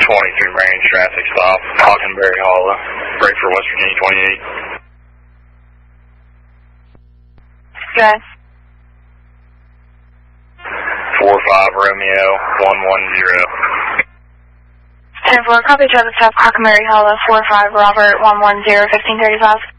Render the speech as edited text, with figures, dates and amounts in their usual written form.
23 range traffic stop, Hockenberry Hollow, break for West Virginia 28. Good. 45 Romeo 110. 10-4, copy traffic stop, Hockenberry Hollow, 45 Robert 110, 1535.